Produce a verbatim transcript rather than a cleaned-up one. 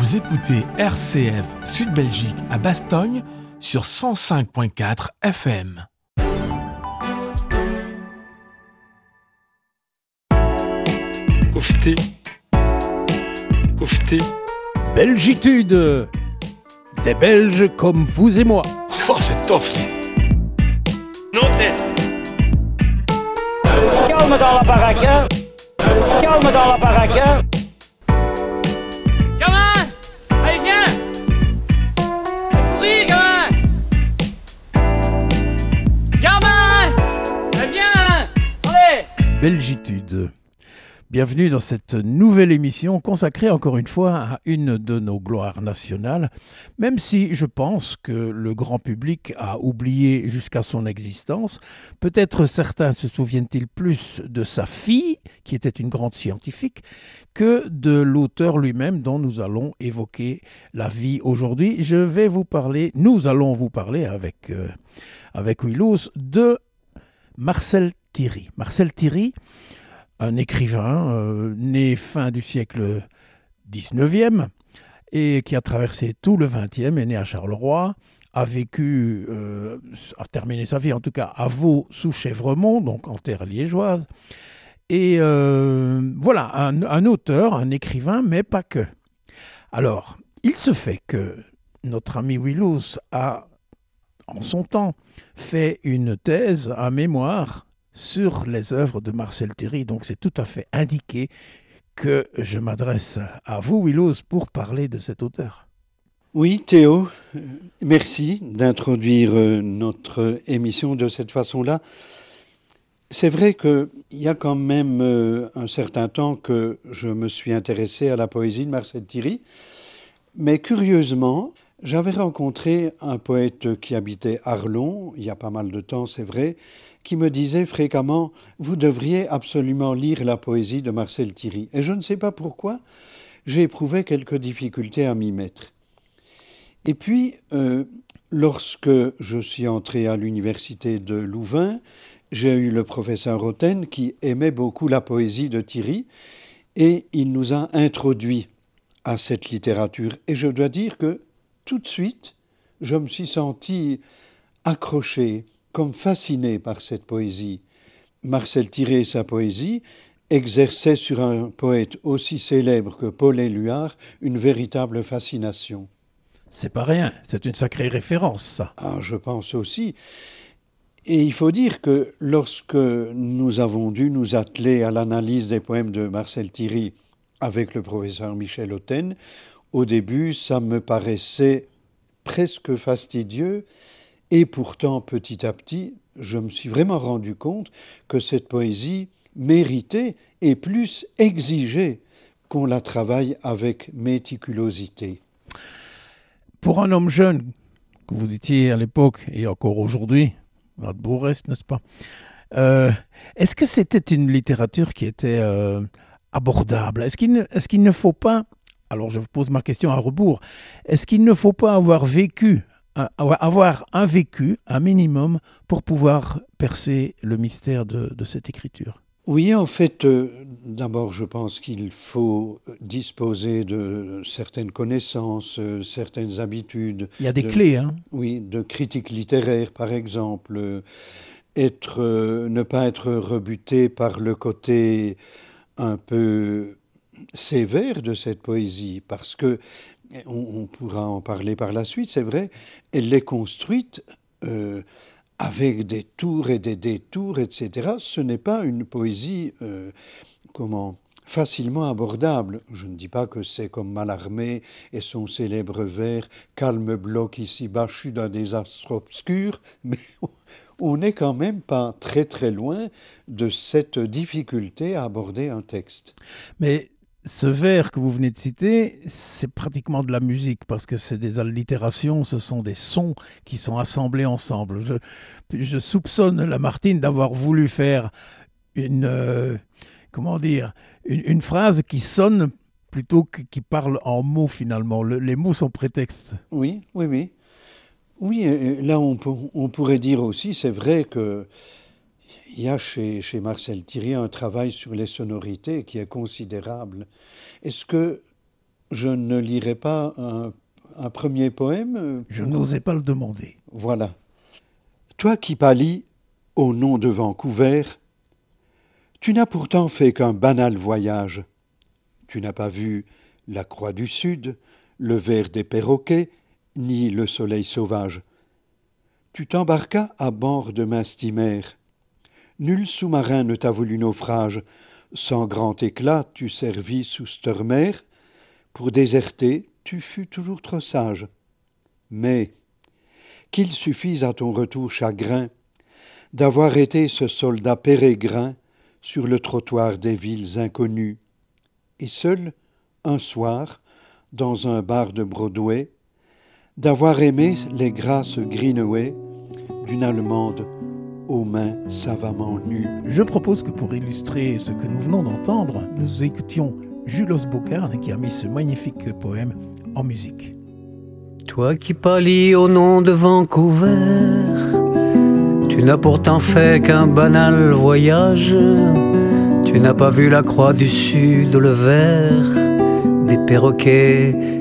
Vous écoutez R C F Sud Belgique à Bastogne sur cent cinq virgule quatre F M. Oufti. Oufti. Belgitude. Des Belges comme vous et moi. Oh, c'est Oufti. Non, tête. Calme dans la baraque, hein. Calme dans la baraque, hein. Gamin, allez viens. Courir, gamin. Gamin, allez viens. Allez. Belgitude. Bienvenue dans cette nouvelle émission consacrée encore une fois à une de nos gloires nationales, même si je pense que le grand public a oublié jusqu'à son existence. Peut-être certains se souviennent-ils plus de sa fille, qui était une grande scientifique, que de l'auteur lui-même dont nous allons évoquer la vie aujourd'hui. Je vais vous parler, nous allons vous parler avec, euh, avec Willows de Marcel Thierry. Marcel Thierry, un écrivain euh, né fin du siècle dix-neuvième et qui a traversé tout le vingtième, est né à Charleroi, a vécu, euh, a terminé sa vie en tout cas à Vaux sous Chèvremont, donc en terre liégeoise. Et euh, voilà, un, un auteur, un écrivain, mais pas que. Alors, il se fait que notre ami Willows a, en son temps, fait une thèse, un mémoire, sur les œuvres de Marcel Thierry. Donc c'est tout à fait indiqué que je m'adresse à vous, Willows, pour parler de cet auteur. Oui, Théo, merci d'introduire notre émission de cette façon-là. C'est vrai qu'il y a quand même un certain temps que je me suis intéressé à la poésie de Marcel Thierry, mais curieusement, j'avais rencontré un poète qui habitait Arlon, il y a pas mal de temps, c'est vrai, qui me disait fréquemment « Vous devriez absolument lire la poésie de Marcel Thierry ». Et je ne sais pas pourquoi, j'ai éprouvé quelques difficultés à m'y mettre. Et puis, euh, lorsque je suis entré à l'université de Louvain, j'ai eu le professeur Roten qui aimait beaucoup la poésie de Thierry et il nous a introduits à cette littérature. Et je dois dire que tout de suite, je me suis senti accroché, comme fasciné par cette poésie. Marcel Thierry et sa poésie exerçaient sur un poète aussi célèbre que Paul Éluard une véritable fascination. C'est pas rien, c'est une sacrée référence, ça. Ah, je pense aussi. Et il faut dire que lorsque nous avons dû nous atteler à l'analyse des poèmes de Marcel Thierry avec le professeur Michel Hotten, au début, ça me paraissait presque fastidieux. Et pourtant, petit à petit, je me suis vraiment rendu compte que cette poésie méritait et plus exigeait qu'on la travaille avec méticulosité. Pour un homme jeune, que vous étiez à l'époque et encore aujourd'hui, notre beau reste, n'est-ce pas, euh, est-ce que c'était une littérature qui était euh, abordable ? Est-ce qu'il ne, est-ce qu'il ne faut pas, alors je vous pose ma question à rebours, est-ce qu'il ne faut pas avoir vécu avoir un vécu, un minimum, pour pouvoir percer le mystère de, de cette écriture? Oui, en fait, euh, d'abord, je pense qu'il faut disposer de certaines connaissances, euh, certaines habitudes. Il y a des de, clés, hein? Oui, de critique littéraire, par exemple. Euh, être, euh, ne pas être rebuté par le côté un peu sévère de cette poésie, parce que On, on pourra en parler par la suite, c'est vrai, elle est construite euh, avec des tours et des détours, et cetera. Ce n'est pas une poésie euh, comment, facilement abordable. Je ne dis pas que c'est comme Mallarmé et son célèbre vers « Calme bloc ici-bas, je suis d'un désastre obscur », mais on n'est quand même pas très très loin de cette difficulté à aborder un texte. Mais ce vers que vous venez de citer, c'est pratiquement de la musique parce que c'est des allitérations, ce sont des sons qui sont assemblés ensemble. Je, je soupçonne Lamartine d'avoir voulu faire une, euh, comment dire, une, une phrase qui sonne plutôt que qui parle en mots finalement. Le, les mots sont prétextes. Oui, oui, oui. Oui, là on, on pourrait dire aussi, c'est vrai que il y a chez, chez Marcel Thierry un travail sur les sonorités qui est considérable. Est-ce que je ne lirai pas un, un premier poème. Je n'osais pas le demander. Voilà. Toi qui pâlis au nom de Vancouver, tu n'as pourtant fait qu'un banal voyage. Tu n'as pas vu la croix du Sud, le ver des perroquets, ni le soleil sauvage. Tu t'embarquas à bord de main steamer. Nul sous-marin ne t'a voulu naufrage. Sans grand éclat, tu servis sous Sturmer. Pour déserter, tu fus toujours trop sage. Mais qu'il suffise à ton retour chagrin d'avoir été ce soldat pérégrin sur le trottoir des villes inconnues. Et seul, un soir, dans un bar de Broadway, d'avoir aimé les grâces Greenaway d'une Allemande aux mains savamment nues. Je propose que pour illustrer ce que nous venons d'entendre, nous écoutions Jules Osbocarne qui a mis ce magnifique poème en musique. Toi qui pâlis au nom de Vancouver, tu n'as pourtant fait qu'un banal voyage. Tu n'as pas vu la croix du Sud, le ver des perroquets,